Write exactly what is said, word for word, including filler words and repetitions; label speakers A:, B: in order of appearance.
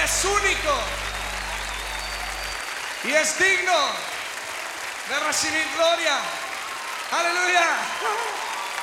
A: es único y es digno de recibir gloria. Aleluya.